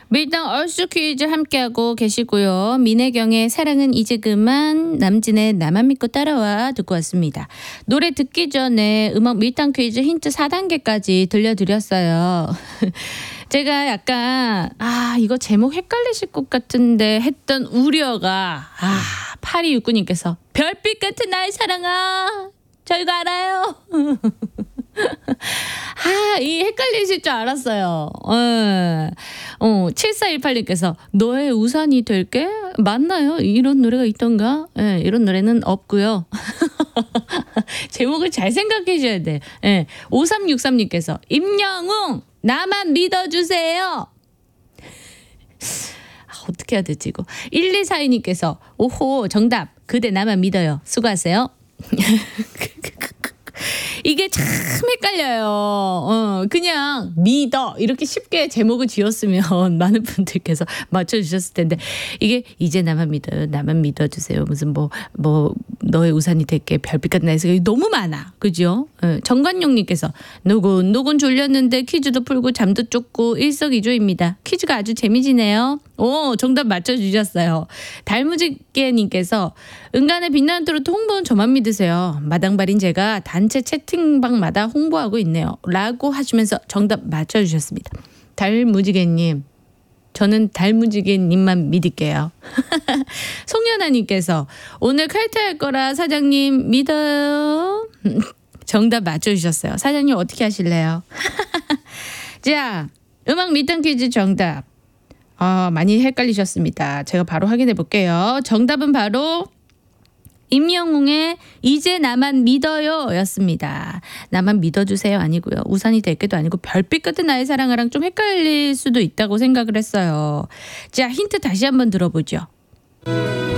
밀당 얼쑤 퀴즈 함께하고 계시고요. 민혜경의 사랑은 이제 그만, 남진의 나만 믿고 따라와 듣고 왔습니다. 노래 듣기 전에 음악 밀당 퀴즈 힌트 4단계까지 들려드렸어요. 제가 약간 이거 제목 헷갈리실 것 같은데 했던 우려가 8269님께서 별빛 같은 나의 사랑아 저희가 알아요. 이 헷갈리실 줄 알았어요. 7418님께서 너의 우산이 될게? 맞나요? 이런 노래가 있던가? 이런 노래는 없고요. 제목을 잘 생각해 줘야 돼. 5363님께서 임영웅 나만 믿어주세요. 어떻게 해야 되지 이거. 1242님께서 오호 정답 그대 나만 믿어요. 수고하세요. 이게 참 헷갈려요. 그냥 믿어 이렇게 쉽게 제목을 지었으면 많은 분들께서 맞춰주셨을 텐데 이게 이제 나만 믿어요. 나만 믿어주세요. 무슨 뭐 너의 우산이 될게 별빛 같은 나에서 너무 많아. 그죠? 정관용님께서 누군 졸렸는데 퀴즈도 풀고 잠도 쫓고 일석이조입니다. 퀴즈가 아주 재미지네요. 오 정답 맞춰주셨어요. 달무지개님께서 은간의 빛나는 트로트 홍보는 저만 믿으세요. 마당발인 제가 단체 채팅방마다 홍보하고 있네요. 라고 하시면서 정답 맞춰주셨습니다. 달무지개님 저는 달무지개님만 믿을게요. 송연아님께서 오늘 칼퇴할 거라 사장님 믿어요. 정답 맞춰주셨어요. 사장님 어떻게 하실래요? 자 음악 밀당 퀴즈 정답 많이 헷갈리셨습니다. 제가 바로 확인해 볼게요. 정답은 바로 임영웅의 이제 나만 믿어요 였습니다. 나만 믿어주세요 아니고요. 우산이 될 게도 아니고 별빛 같은 나의 사랑아랑 좀 헷갈릴 수도 있다고 생각을 했어요. 자 힌트 다시 한번 들어보죠.